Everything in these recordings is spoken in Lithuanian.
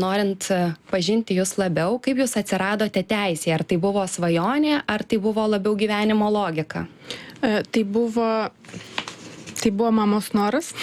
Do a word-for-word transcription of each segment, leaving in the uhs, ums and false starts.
Norint pažinti jūs labiau, kaip jūs atsiradote teisėje? Ar tai buvo svajonė, ar tai buvo labiau gyvenimo logika? E, tai buvo, tai buvo mamos noras.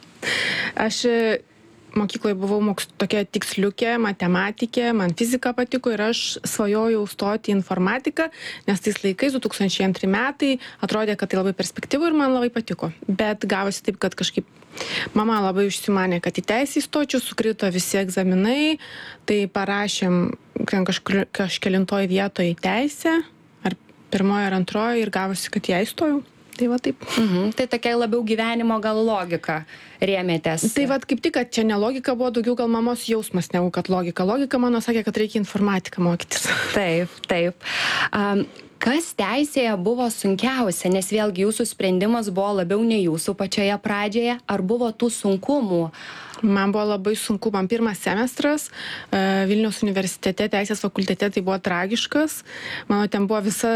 Aš mokykloje buvau moks, tokia tiksliukė, matematikė, man fizika patiko ir aš svajojau stoti į informatiką, nes tais laikais, du tūkstančiai antri metai, atrodė, kad tai labai perspektyvu ir man labai patiko. Bet gavosi taip, kad kažkaip mama labai užsimanė, kad į teisę įstočiau, sukrito visi egzaminai, tai parašėm kažkur, kažkelintoj vietoje į teisę, ar pirmoje ar antroje, ir gavosi, kad ją įstojau. Tai va taip. Mhm. Tai tokia labiau gyvenimo gal logika rėmėtės. Tai va kaip tik, kad čia ne logika buvo, daugiau gal mamos jausmas negu kad logika. Logika mano sakė, kad reikia informatiką mokytis. Taip, taip. Um, kas teisėje buvo sunkiausia, nes vėlgi jūsų sprendimas buvo labiau ne jūsų pačioje pradžioje, ar buvo tų sunkumų? Man buvo labai sunku, man pirmas semestras uh, Vilniaus universitete, teisės fakultete, tai buvo tragiškas. Mano ten buvo visa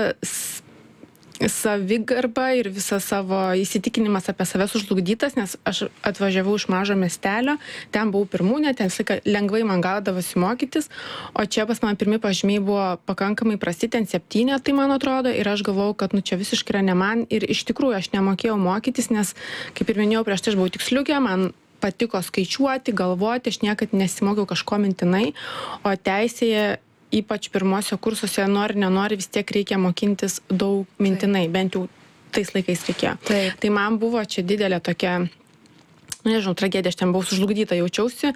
savigarba ir visas savo įsitikinimas apie save sužlugdytas, nes aš atvažiavau iš mažo miestelio, ten buvau pirmūnė, ten visą lengvai man gaudavosi mokytis, o čia pas man pirmi pažymiai buvo pakankamai prasti, ten septynė, tai man atrodo, ir aš galvau, kad nu čia visiškai yra ne man, ir iš tikrųjų aš nemokėjau mokytis, nes, kaip ir minėjau, prieš tai aš buvau tiksliukė, man patiko skaičiuoti, galvoti, aš niekad nesimokiau kažko mintinai, o teisėje ypač pirmose kursuose, nori, nenori, vis tiek reikia mokintis daug mintinai, bent jau tais laikais reikėjo. Taip. Tai man buvo čia didelė tokia, nežinau, tragedija, aš ten buvau sužlugdyta, jaučiausi,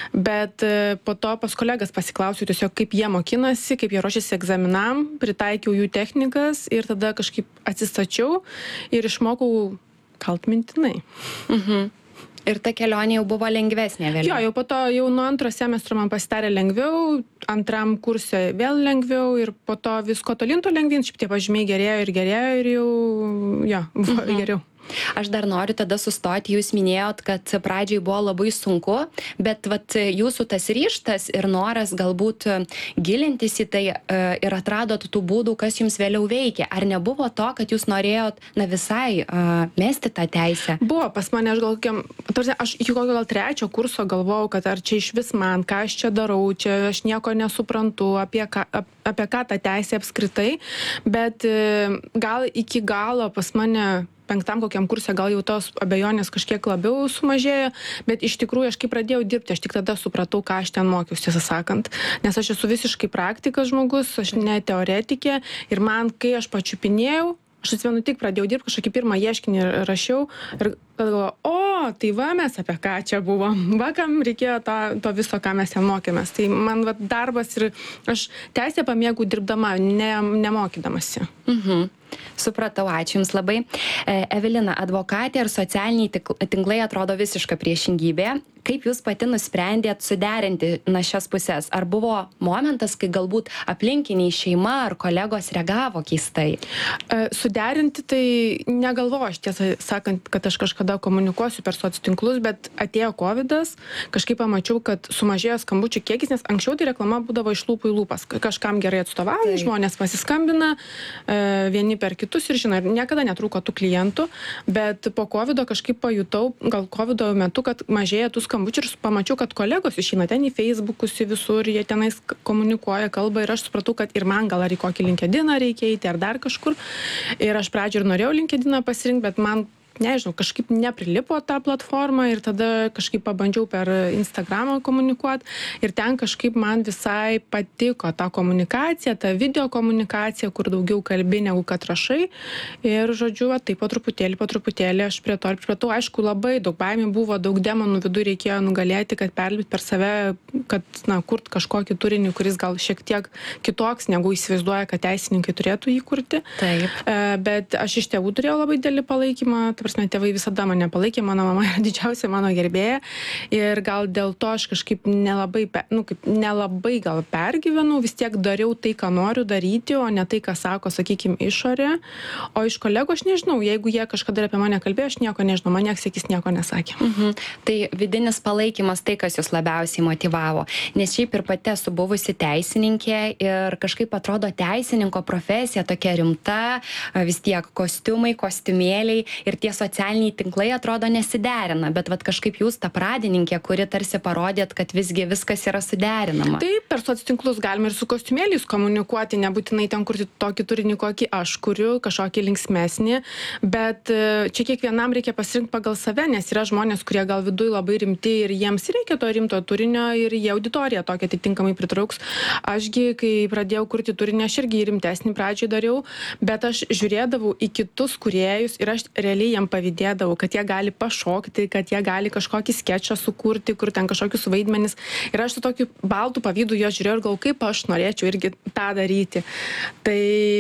bet po to pas kolegas pasiklausiau tiesiog, kaip jie mokinasi, kaip jie ruošiasi egzaminam, pritaikiau jų technikas ir tada kažkaip atsistačiau ir išmokau kalt mintinai. Mhm. Ir ta kelionė jau buvo lengvesnė vėliau? Jo, jau po to, jau nuo antro semestro man pasidarė lengviau, antram kurse vėl lengviau ir po to visko tolinto lengvin, šiaip tie pažymiai gerėjo ir gerėjo ir jau, jo, buvo mhm. geriau. Aš dar noriu tada sustoti, jūs minėjot, kad pradžiai buvo labai sunku, bet vat, jūsų tas ryžtas ir noras galbūt gilintis į tai ir atradot tų būdų, kas jums vėliau veikia. Ar nebuvo to, kad jūs norėjot na, visai uh, mesti tą teisę? Buvo, pas mane aš gal kokiam, aš iki kokio gal trečio kurso galvojau, kad ar čia iš vis man, ką aš čia darau, čia aš nieko nesuprantu, apie ką, apie ką ta teisė apskritai, bet gal iki galo pas mane penktam kokiam kurse gal jau tos abejonės kažkiek labiau sumažėjo, bet iš tikrųjų aš kai pradėjau dirbti, aš tik tada supratau, ką aš ten mokiausi, tiesą sakant. Nes aš esu visiškai praktikas žmogus, aš ne teoretikė ir man, kai aš pačiupinėjau, aš atsimenu tik pradėjau dirbti, kažkokį pirmą ieškinį rašiau ir galvoju, o, tai va mes apie ką čia buvo, va kam reikėjo to, to viso, ką mes ten mokėmės. Tai man va, darbas ir aš teisę pamėgau dirbdama, ne, nemokydamasi. Mhm. Supratau, ačiū Jums labai. Evelina, advokatė ir socialiniai tinklai atrodo visiška priešingybė. Kaip Jūs pati nusprendėt suderinti na šias pusės? Ar buvo momentas, kai galbūt aplinkiniai šeima ar kolegos reagavo keistai? Suderinti tai negalvoju, aš tiesą sakant, kad aš kažkada komunikuosiu per soc tinklus, bet atėjo kovidas, kažkaip pamačiau, kad sumažėjo skambučių kiekis, nes anksčiau tai reklama būdavo iš lūpų į lūpas. Kažkam gerai atstovauja, žmonės pasiskambina, vieni per kitus ir žinai, niekada netrūko tų klientų, bet po kovido kažkaip pajutau, gal kovido metu, kad mažėja tų skambučių ir pamačiau, kad kolegos išeina ten į Facebookus, į visur, jie tenais komunikuoja, kalba ir aš supratau, kad ir man gal ar į kokį LinkedIną reikia eiti ar dar kažkur. Ir aš pradžioj ir norėjau LinkedIną pasirinkti, bet man nežinau, kažkaip neprilipo tą platformą ir tada kažkaip pabandžiau per Instagramą komunikuoti ir ten kažkaip man visai patiko ta komunikacija, ta video komunikacija, kur daugiau kalbi negu kad rašai ir žodžiu, tai po truputėlį, po truputėlį aš prie to ir pritau, aišku, labai daug baimių buvo, daug demonų vidų reikėjo nugalėti, kad perlipti per save, kad, na, kurt kažkokį turinį, kuris gal šiek tiek kitoks, negu įsivaizduoja, kad teisininkai turėtų jį kurti. Taip. Bet aš iš tėvų turėjau labai didelį palaikymą, ta prasme, tėvai visada mane palaikė, mano mama yra didžiausia mano gerbėja ir gal dėl to aš kažkaip nelabai, nu, kaip nelabai gal pergyvenau, vis tiek dariau tai, ką noriu daryti, o ne tai, ką sako, sakykime, išorė. O iš kolegų aš nežinau, jeigu jie kažkada apie mane kalbėjo, aš nieko nežinau, man nieks sakys nieko nesakė. Mhm. Tai vidinis palaikymas tai, kas jūs labiausiai motyvavo, nes šiaip ir pati esu buvusi teisininkė ir kažkaip atrodo teisininko profesija tokia rimta, vis tiek kostiumai, kostiumėliai ir tie socialiniai tinklai atrodo nesiderina, bet vat kažkaip jūs ta pradininkė, kuri tarsi parodėt, kad visgi viskas yra suderinama. Taip, per soc tinklus galime ir su kostiumėliais komunikuoti, nebūtinai ten kurti tokį turinį, kokį aš kuriu, kažkokį linksmesnį, bet čia kiekvienam reikia pasirinkti pagal save, nes yra žmonės, kurie gal viduje labai rimti ir jiems reikia to rimto turinio ir jie auditoriją tokią atitinkamai pritrauks. Ašgi, kai pradėjau kurti turinį, aš irgi rimtesnį pradžiai dariau, bet aš žiūrėdavau į kitus kūrėjus ir aš realiai jam pavydėdavau, kad jie gali pašokti, kad jie gali kažkokį skečą sukurti, kur ten kažkokius vaidmenis. Ir aš su tokiu baltų pavydu jo žiūrėjau ir galvoju, kaip aš norėčiau irgi tą daryti. Tai,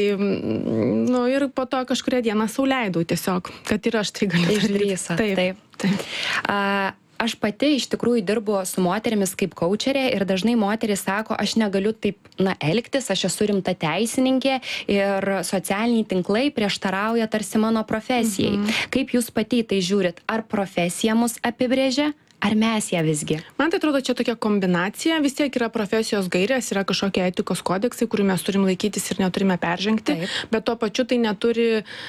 nu, ir po to kažkuria dieną sau leidau tiesiog, kad ir aš tai galiu daryti. Išdrįso. Taip, taip. taip. A, Aš pati iš tikrųjų dirbu su moterimis kaip kaučerė ir dažnai moteris sako, aš negaliu taip, na, elgtis, aš esu rimta teisininkė ir socialiniai tinklai prieštarauja tarsi mano profesijai. Mhm. Kaip jūs pati į tai žiūrit? Ar profesija mus apibrėžia? Ar mes ją visgi? Man tai atrodo, čia tokia kombinacija, vis tiek yra profesijos gairės, yra kažkokie etikos kodeksai, kurių mes turim laikytis ir neturime peržengti, taip. Bet tuo pačiu tai neturi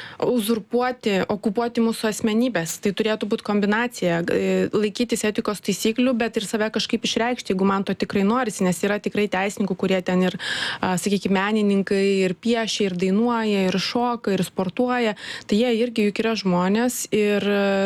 uzurpuoti, okupuoti mūsų asmenybės. Tai turėtų būti kombinacija, laikytis etikos taisyklių, bet ir save kažkaip išreikšti, jeigu man to tikrai norisi, nes yra tikrai teisininkų, kurie ten ir, sakykime, menininkai ir piešia, ir dainuoja, ir šoka, ir sportuoja. Tai jie irgi juk yra žmonės ir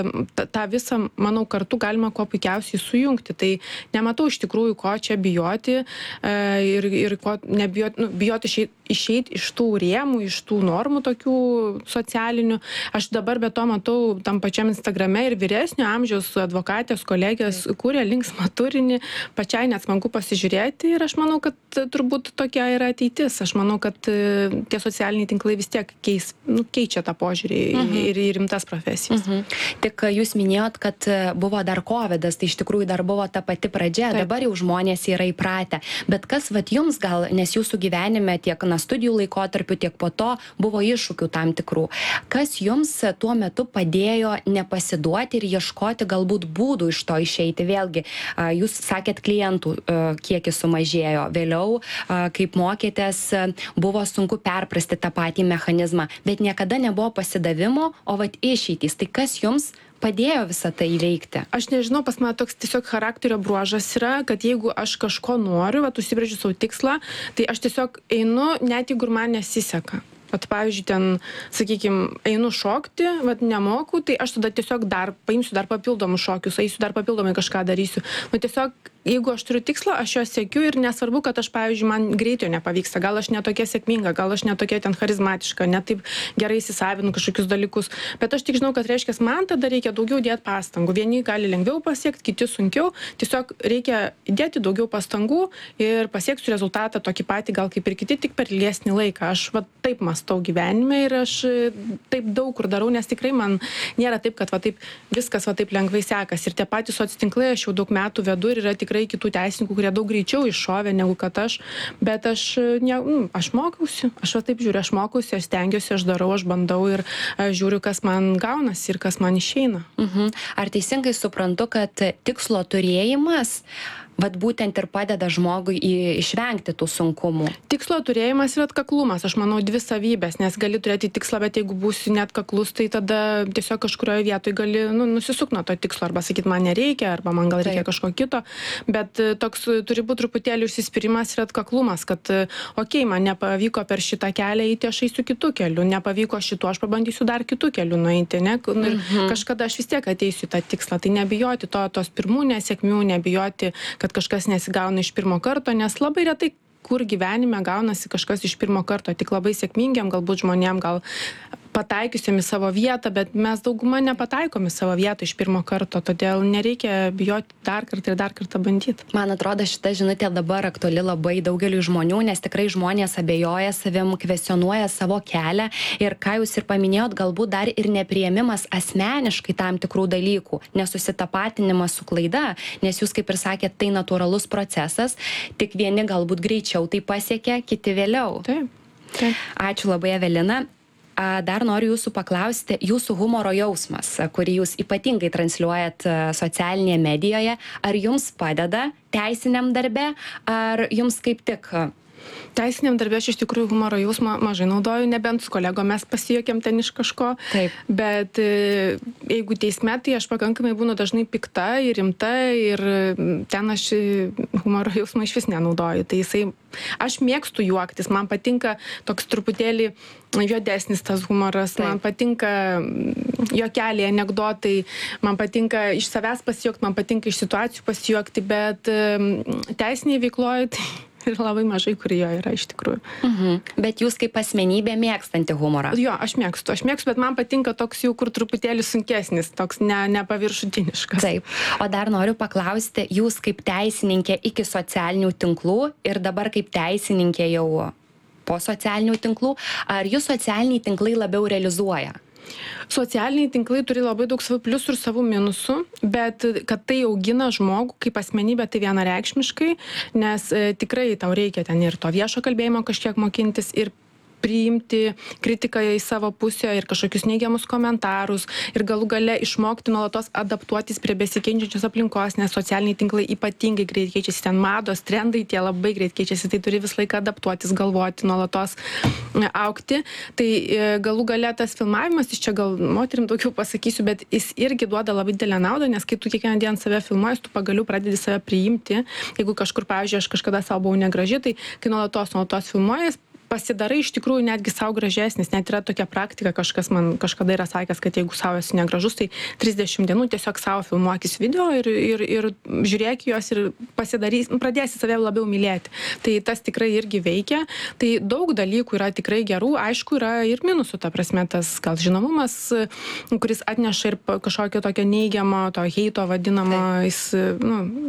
tą visą, manau, kartu galima kuo puikiausiai sujungti. Tai nematau iš tikrųjų, ko čia bijoti ir, ir ko nebijoti, nu, bijoti išeiti, išeiti iš tų rėmų, iš tų normų tokių socialinių. Aš dabar be to matau tam pačiam Instagrame ir vyresnio amžiaus advokatės, kolegės kūrė linksmą turinį, pačiai net smagu pasižiūrėti ir aš manau, kad turbūt tokia yra ateitis. Aš manau, kad tie socialiniai tinklai vis tiek keis, nu, keičia tą požiūrį mhm. ir į rimtas profesijas. Mhm. Tik jūs minėjot, kad buvo dar COVID, tai iš tikrųjų dar buvo ta pati pradžia, taip. Dabar jau žmonės yra įpratę. Bet kas vat jums gal, nes jūsų gyvenime tiek na, studijų laikotarpiu, tiek po to buvo iššūkių tam tikrų. Kas jums tuo metu padėjo nepasiduoti ir ieškoti galbūt būdų iš to išeiti? Vėlgi, jūs sakėt, klientų kiekis sumažėjo. Vėliau, kaip mokėtės, buvo sunku perprasti tą patį mechanizmą, bet niekada nebuvo pasidavimo, o vat išeitys. Tai kas jums padėjo visą tai įveikti? Aš nežinau, pas mane toks tiesiog charakterio bruožas yra, kad jeigu aš kažko noriu, vat užsibrėžiu savo tikslą, tai aš tiesiog einu, net jeigu man nesiseka. Vat, pavyzdžiui, ten, sakykime, einu šokti, vat nemoku, tai aš tada tiesiog dar paimsiu dar papildomus šokius, eisiu dar papildomai kažką darysiu. Nu, tiesiog, jeigu aš turiu tikslą, aš jo siekiu ir nesvarbu, kad aš, pavyzdžiui, man greitai nepavyksta, gal aš netokia sėkminga, gal aš netokia ten charizmatiška, net taip gerai įsisavinu kažkokius dalykus, bet aš tik žinau, kad reiškia, man tada reikia daugiau dėti pastangų. Vieni gali lengviau pasiekti, kiti sunkiau, tiesiog reikia įdėti daugiau pastangų ir pasieksiu rezultatą tokį patį, gal kaip ir kiti, tik per ilgesnį laiką. Aš va, taip mąstau gyvenime ir aš taip daug kur darau, nes tikrai man nėra taip, kad va, taip, viskas va, taip lengvai sekas. Ir tie patys soc tinklai aš jau daug metų vedu ir yra tikrai kitų teisininkų, kurie daug greičiau iššovė negu kad aš, bet aš, ne, aš mokiausi, aš va taip žiūriu, aš mokiausi, aš stengiuosi, aš darau, aš bandau ir aš žiūriu, kas man gaunasi ir kas man išeina. Mhm. Ar teisingai suprantu, kad tikslo turėjimas vat būtent ir padeda žmogui išvengti tų sunkumų? Tikslo turėjimas ir atkaklumas, aš manau, dvi savybės, nes gali turėti tikslą, bet jeigu būsi neatkaklus, tai tada tiesiog kažkurioje vietoje gali nu, nusisukti nuo to tikslo, arba sakyti, man nereikia, arba man gal reikia Taip. Kažko kito, bet toks turi būti truputėlį užsispyrimas ir atkaklumas, kad okei, okay, man nepavyko per šitą kelią eiti, aš eisiu kitų kelių, nepavyko šituo, aš pabandysiu dar kitų kelių nueiti, ne? Ir mhm. kažkada aš vis tiek ateisiu tą tikslą, tai nebijoti to, tos pirmų nesėkmių, nebijoti, kad kažkas nesigauna iš pirmo karto, nes labai retai kur gyvenime gaunasi kažkas iš pirmo karto, tik labai sėkmingiam, galbūt žmonėm gal pataikiusiam į savo vietą, bet mes dauguma nepataikom į savo vietą iš pirmo karto, todėl nereikia bijoti dar kartą ir dar kartą bandyti. Man atrodo, šita žinutė dabar aktuali labai daugeliu žmonių, nes tikrai žmonės abejoja savim, kvestionuoja savo kelią ir ką jūs ir paminėjot, galbūt dar ir nepriėmimas asmeniškai tam tikrų dalykų, nesusitapatinimas su klaida, nes jūs kaip ir sakėt, tai natūralus procesas, tik vieni galbūt greičiau tai pasiekia, kiti vėliau. Taip. Taip. Ačiū labai, Evelina. Dar noriu jūsų paklausti, jūsų humoro jausmas, kurį jūs ypatingai transliuojat socialinėje medijoje, ar jums padeda teisiniam darbe, ar jums kaip tik Teisiniam darbė aš iš tikrųjų humoro jausmą mažai naudoju, nebent su kolegom mes pasijuokėm ten iš kažko. Taip. Bet e, jeigu teisme, tai aš pakankamai būnu dažnai pikta ir rimta ir ten aš humoro jausmą iš vis nenaudoju. Tai jisai, aš mėgstu juoktis, man patinka toks truputėlį juodesnis tas humoras, Taip. Man patinka juokeliai, anekdotai, man patinka iš savęs pasijuokti, man patinka iš situacijų pasijuokti, bet teisiniai veikloje tai ir labai mažai, kur jo yra iš tikrųjų. Mhm. Bet jūs kaip asmenybė mėgstanti humorą? Jo, aš mėgstu, aš mėgstu, bet man patinka toks jau, kur truputėlį sunkesnis, toks ne, nepaviršutiniškas. Taip. O dar noriu paklausti, jūs kaip teisininkė iki socialinių tinklų ir dabar kaip teisininkė jau po socialinių tinklų, ar jūs socialiniai tinklai labiau realizuoja? Socialiniai tinklai turi labai daug savų pliusų ir savų minusų, bet kad tai augina žmogų kaip asmenybę, tai vienareikšmiškai, nes e, tikrai tau reikia ten ir to viešo kalbėjimo kažkiek mokintis ir priimti kritiką į savo pusę ir kažkokius neigiamus komentarus ir galų gale išmokti nuolatos adaptuotis prie besikeičiančios aplinkos, nes socialiniai tinklai ypatingai greit keičiasi, ten mados, trendai tie labai greit keičiasi, tai turi visą laiką adaptuotis, galvoti, nuolatos augti. Tai galų gale tas filmavimas, iš čia gal moterim daugiau pasakysiu, bet jis irgi duoda labai didelę naudą, nes kai tu kiekvieną dieną save filmuoji, tu pagaliau pradedi save priimti. Jeigu kažkur, pavyzdžiui, aš kažkada savo buvau negraži, tai kai nuolatos, nuolatos filmuojas, pasidarai iš tikrųjų netgi savo gražesnis, net yra tokia praktika, kažkas man kažkada yra sakęs, kad jeigu savo esi negražus, tai trisdešimt dienų tiesiog savo filmuokis video ir, ir, ir žiūrėk juos ir pasidarys, pradėsi save labiau mylėti. Tai tas tikrai irgi veikia. Tai daug dalykų yra tikrai gerų, aišku, yra ir minusų, ta prasme, tas gal žinomumas, kuris atneša ir kažkokio tokio neigiamo, to heito vadinamo, jis, nu,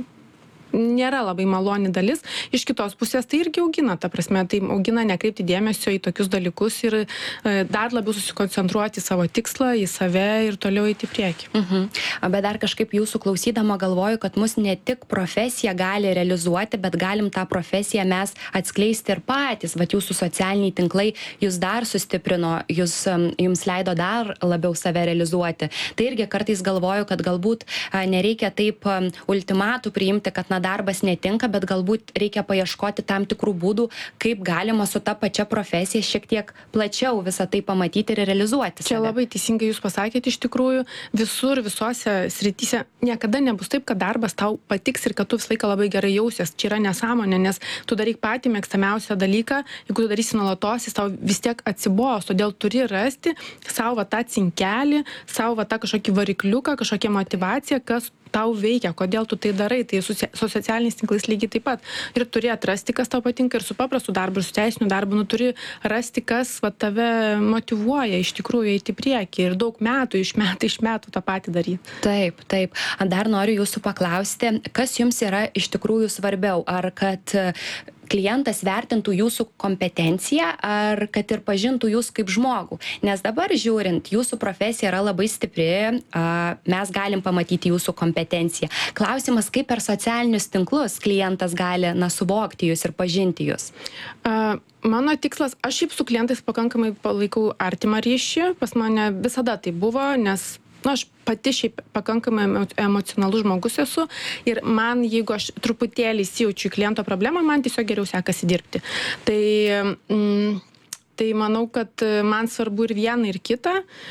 nėra labai maloni dalis. Iš kitos pusės tai irgi augina, ta prasme, tai augina nekreipti dėmesio į tokius dalykus ir e, dar labiau susikoncentruoti į savo tikslą, į save ir toliau eiti į priekį. Mhm. Bet dar kažkaip jūsų klausydama galvoju, kad mus ne tik profesija gali realizuoti, bet galim tą profesiją mes atskleisti ir patys. Vat jūsų socialiniai tinklai jūs dar sustiprino, jūs, jums leido dar labiau save realizuoti. Tai irgi kartais galvoju, kad galbūt nereikia taip ultimatų priimti, kad na, darbas netinka, bet galbūt reikia paieškoti tam tikrų būdų, kaip galima su ta pačia profesija šiek tiek plačiau visą tai pamatyti ir realizuoti save. Čia labai teisingai jūs pasakėte, iš tikrųjų, visur, visose srityse niekada nebus taip, kad darbas tau patiks ir kad tu visą laiką labai gerai jausies. Čia yra nesąmonė, nes tu daryk patį mėgstamiausią dalyką, jeigu tu darysi nuolatos, jis tau vis tiek atsibos, todėl turi rasti savo tą cinkelį, savo tą kažkokį varikliuką, kažkokią motivaciją, kas tau veikia, kodėl tu tai darai, tai su, su socialiniais tinklais lygiai taip pat. Ir turi atrasti, kas tau patinka ir su paprastu darbu, ir su teisiniu darbu, nu turi rasti, kas va, tave motyvuoja iš tikrųjų eiti į priekį ir daug metų, iš metų, iš metų tą patį daryti. Taip, taip. Dar noriu jūsų paklausti, kas jums yra iš tikrųjų svarbiau, ar kad klientas vertintų jūsų kompetenciją, ar kad ir pažintų jūs kaip žmogų. Nes dabar žiūrint, jūsų profesija yra labai stipri, mes galim pamatyti jūsų kompetenciją. Klausimas, kaip per socialinius tinklus klientas gali, na, suvokti jūs ir pažinti jūs? Uh, mano tikslas, aš šiaip su klientais pakankamai palaikau artimą ryšį, pas mane visada tai buvo, nes nu, aš pati šiaip pakankamai emocionalus žmogus esu ir man, jeigu aš truputėlį įsijaučiu į kliento problemą, man tiesiog geriau sekasi dirbti. Tai, mm, tai manau, kad man svarbu ir viena, ir kita.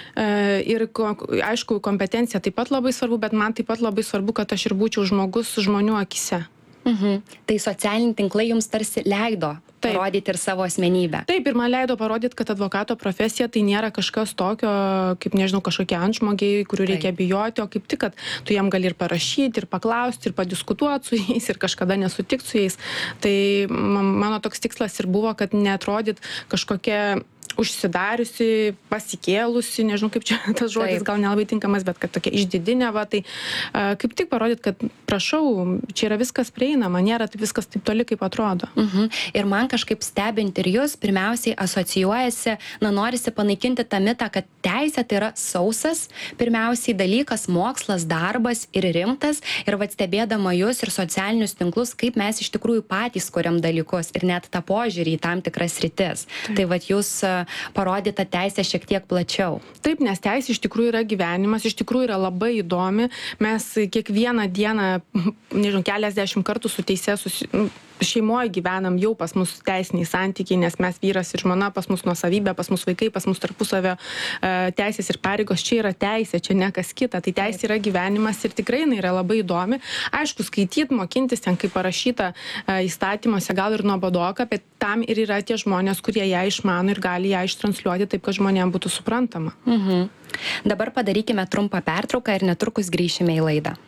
Ir aišku, kompetencija taip pat labai svarbu, bet man taip pat labai svarbu, kad aš ir būčiau žmogus žmonių akise. Mhm. Tai socialiniai tinklai jums tarsi leido parodyti ir savo asmenybę. Taip, ir man leido parodyti, kad advokato profesija tai nėra kažkas tokio, kaip nežinau, kažkokie antžmogiai, kurių reikia Taip. bijoti, o kaip tik, kad tu jam gali ir parašyti, ir paklausti, ir padiskutuoti su jais, ir kažkada nesutikti su jais. Tai mano toks tikslas ir buvo, kad neatrodyt kažkokia užsidariusi, pasikėlusi, nežinau kaip čia tas žodis Taip. gal nelabai tinkamas, bet kad tokia išdidinė, va, tai a, kaip tik parodyt, kad prašau, čia yra viskas prieinama, nėra taip viskas taip toli, kaip atrodo. Mhm. Ir man kažkaip stebint ir jūs, pirmiausiai asocijuojasi, na, norisi panaikinti tą mitą, kad teisė tai yra sausas, pirmiausiai dalykas, mokslas, darbas ir rimtas, ir va stebėdama jūs ir socialinius tinklus, kaip mes iš tikrųjų patys kuriam dalykus ir net tą požiūrį į tam tikras sritis. Taip. Tai va jūs parodyta teisė šiek tiek plačiau. Taip, nes teisė iš tikrųjų yra gyvenimas, iš tikrųjų yra labai įdomi. Mes kiekvieną dieną, nežinau, keliasdešimt kartų su teise susi... šeimoje gyvenam, jau pas mus teisiniai santykiai, nes mes vyras ir žmona, pas mus nuosavybė, pas mus vaikai, pas mus tarpusavio e, teisės ir pareigos, čia yra teisė, čia ne kas kita. Tai teisė yra gyvenimas ir tikrai jinai yra labai įdomi. Aišku, skaityti, mokintis ten, kaip parašyta e, įstatymuose, gal ir nuobodoka, bet tam ir yra tie žmonės, kurie ją išmano ir gali ją ištransliuoti taip, kad žmonėms būtų suprantama. Mhm. Dabar padarykime trumpą pertrauką ir netrukus grįšime į laidą.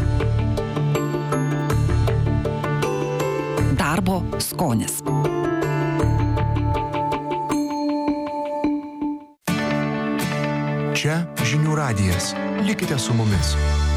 Darbo skonis. Čia žinių radijas. Likite su mumis.